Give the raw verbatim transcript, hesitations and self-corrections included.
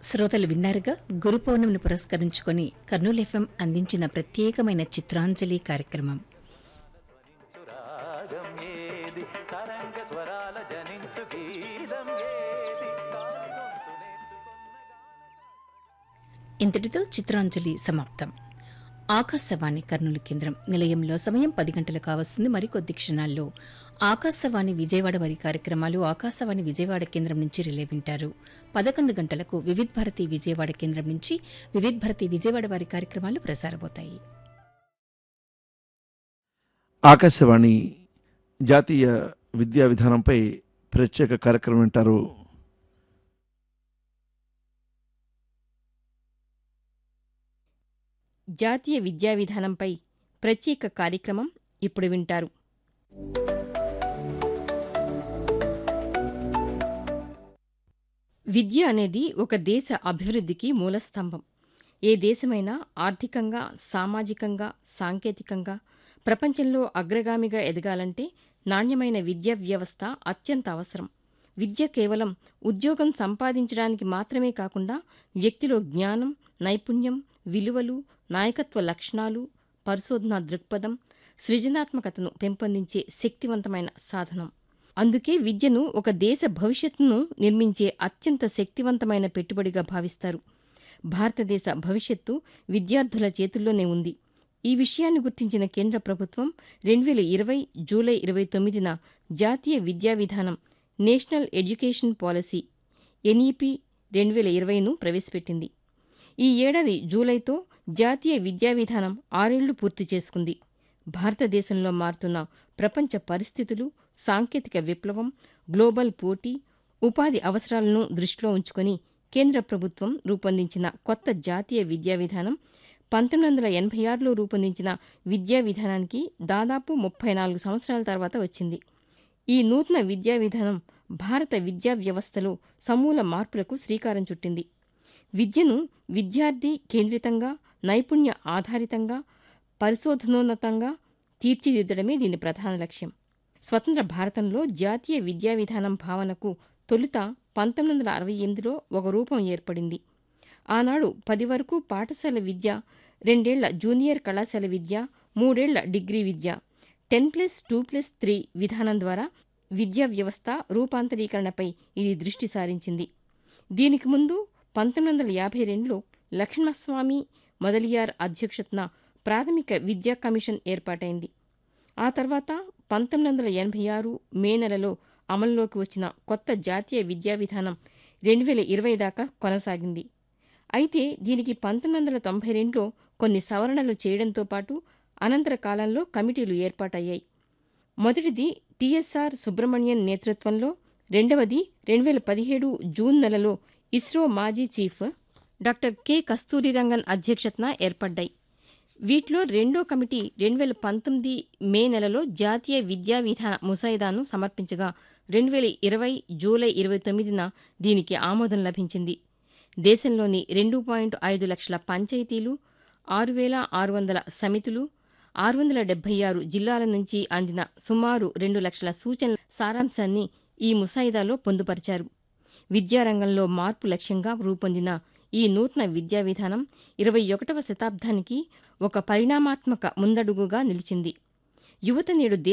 శ్రోతలు విన్నారుగా గురు పౌర్ణమిని పురస్కరించుకొని కర్నూలు ఎఫ్ఎం అందించిన ప్రత్యేకమైన చిత్రాంజలి కార్యక్రమం. రాగం ఏది తరంగ స్వరాల జనించు గీతం ఏది ఇంతటితో చిత్రాంజలి సమాప్తం. ఆకాశవాణి కర్నూలు కేంద్రం నిలయంలో సమయం పది గంటలు కావస్తుంది. మరికొద్ది క్షణాల్లో ఆకాశవాణి విజయవాడ వారి కార్యక్రమాలు ఆకాశవాణి విజయవాడ కేంద్రం నుంచి రిలే వింటారు. పదకొండు గంటలకు వివిధ్ భారతి విజయవాడ కేంద్రం నుంచి వివిధ్ భారతి విజయవాడ వారి కార్యక్రమాలు ప్రసారమవుతాయి. ఆకాశవాణి జాతీయ విద్యా విధానంపై ప్రత్యేక కార్యక్రమం వింటారు. జాతీయ విద్యా విధానంపై ప్రత్యేక కార్యక్రమం ఇప్పుడు వింటారు. విద్య అనేది ఒక దేశ అభివృద్ధికి మూలస్తంభం. ఏ దేశమైనా ఆర్థికంగా, సామాజికంగా, సాంకేతికంగా ప్రపంచంలో అగ్రగామిగా ఎదగాలంటే నాణ్యమైన విద్యా వ్యవస్థ అత్యంత అవసరం. విద్య కేవలం ఉద్యోగం సంపాదించడానికి మాత్రమే కాకుండా వ్యక్తిలో జ్ఞానం, నైపుణ్యం, విలువలు, నాయకత్వ లక్షణాలు, పరిశోధనా దృక్పథం, సృజనాత్మకతను పెంపొందించే శక్తివంతమైన సాధనం. అందుకే విద్యను ఒక దేశ భవిష్యత్తును నిర్మించే అత్యంత శక్తివంతమైన పెట్టుబడిగా భావిస్తారు. భారతదేశ భవిష్యత్తు విద్యార్థుల చేతుల్లోనే ఉంది. ఈ విషయాన్ని గుర్తించిన కేంద్ర ప్రభుత్వం రెండు వేల ఇరవై జూలై ఇరవై తొమ్మిదిన జాతీయ విద్యా విధానం నేషనల్ ఎడ్యుకేషన్ పాలసీ ఎన్ఈపీ రెండు వేల ఇరవైను ప్రవేశపెట్టింది. ఈ ఏడాది జూలైతో జాతీయ విద్యా విధానం ఆరేళ్లు పూర్తి చేసుకుంది. భారతదేశంలో మారుతున్న ప్రపంచ పరిస్థితులు, సాంకేతిక విప్లవం, గ్లోబల్ పోటీ, ఉపాధి అవసరాలను దృష్టిలో ఉంచుకొని కేంద్ర ప్రభుత్వం రూపొందించిన కొత్త జాతీయ విద్యా విధానం పంతొమ్మిది వందల ఎనభై ఆరులో రూపొందించిన విద్యా విధానానికి దాదాపు ముప్పై నాలుగు సంవత్సరాల తర్వాత వచ్చింది. ఈ నూతన విద్యా విధానం భారత విద్యా వ్యవస్థలో సమూల మార్పులకు శ్రీకారం చుట్టింది. విద్యను విద్యార్థి కేంద్రితంగా, నైపుణ్య ఆధారితంగా, పరిశోధనోన్నతంగా తీర్చిదిద్దడమే దీని ప్రధాన లక్ష్యం. స్వతంత్ర భారతంలో జాతీయ విద్యా విధానం భావనకు తొలుత పంతొమ్మిది వందల అరవై ఎనిమిదిలో ఒక రూపం ఏర్పడింది. ఆనాడు పది వరకు పాఠశాల విద్య, రెండేళ్ల జూనియర్ కళాశాల విద్య, మూడేళ్ల డిగ్రీ విద్య, ten plus two plus three విధానం ద్వారా విద్యా వ్యవస్థ రూపాంతరీకరణపై ఇది దృష్టి సారించింది. దీనికి ముందు పంతొమ్మిది వందల యాభై రెండులో లక్ష్మణస్వామి మొదలియార్ అధ్యక్షతన ప్రాథమిక విద్యా కమిషన్ ఏర్పాటైంది. ఆ తర్వాత పంతొమ్మిది వందల ఎనభై ఆరు మే నెలలో అమల్లోకి వచ్చిన కొత్త జాతీయ విద్యా విధానం రెండు వేల ఇరవై దాకా కొనసాగింది. అయితే దీనికి పంతొమ్మిది వందల తొంభై రెండులో కొన్ని సవరణలు చేయడంతో పాటు అనంతర కాలంలో కమిటీలు ఏర్పాటయ్యాయి. మొదటిది టీఎస్ఆర్ సుబ్రహ్మణ్యన్ నేతృత్వంలో, రెండవది రెండు వేల పదిహేడు జూన్ నెలలో ఇస్రో మాజీ చీఫ్ డాక్టర్ కె కస్తూరిరంగన్ అధ్యక్షతన ఏర్పడ్డాయి. వీటిలో రెండో కమిటీ రెండు వేల పంతొమ్మిది మే నెలలో జాతీయ విద్యా విధాన ముసాయిదాను సమర్పించగా రెండు వేల ఇరవై జూలై ఇరవై తొమ్మిదిన దీనికి ఆమోదం లభించింది. దేశంలోని రెండు పాయింట్ ఐదు లక్షల పంచాయతీలు, ఆరు వేల ఆరు వందల సమితులు, ఆరు వందల డెబ్బై ఆరు జిల్లాల నుంచి అందిన సుమారు రెండు లక్షల సూచనల సారాంశాన్ని ఈ ముసాయిదాలో పొందుపరిచారు. విద్యారంగంలో మార్పు లక్ష్యంగా రూపొందిన ఈ నూతన విద్యా విధానం ఇరవై ఒకటవ శతాబ్దానికి ఒక పరిణామాత్మక ముందడుగుగా నిలిచింది. యువత నేడు